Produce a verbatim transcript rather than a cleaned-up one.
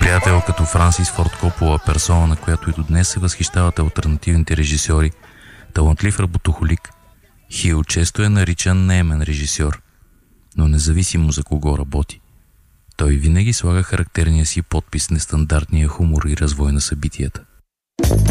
Приятел като Франсис Форд Копола, персона, на която и до днес се възхищават алтернативните режисьори, талантлив работохолик, Хил често е наричан неемен режисьор, но независимо за кого работи. Той винаги слага характерния си подпис, нестандартния хумор и развой на събитията.